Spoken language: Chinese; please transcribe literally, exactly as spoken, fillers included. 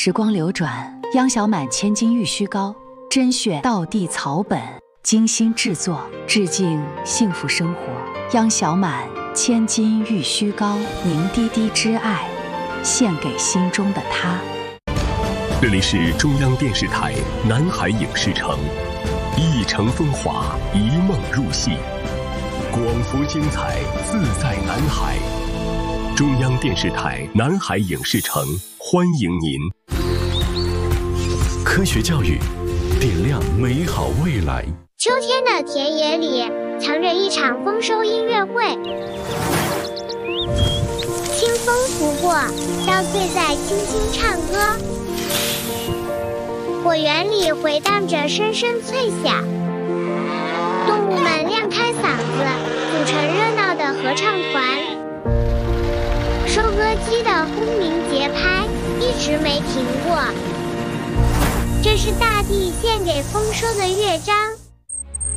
时光流转，央小满千金玉虚膏，甄选道地草本，精心制作，致敬幸福生活。央小满千金玉虚膏，凝滴滴之爱，献给心中的他。 这里是中央电视台南海影视城，一城风华，一梦入戏，广福精彩，自在南海。中央电视台南海影视城欢迎您。科学教育，点亮美好未来。 秋天的田野里藏着一场丰收音乐会，清风拂过，稻穗在轻轻唱歌，果园里回荡着声声脆响，动物们亮开嗓子，组成热闹的合唱团。收割机的轰鸣节拍一直没停过，这是大地献给丰收的乐章。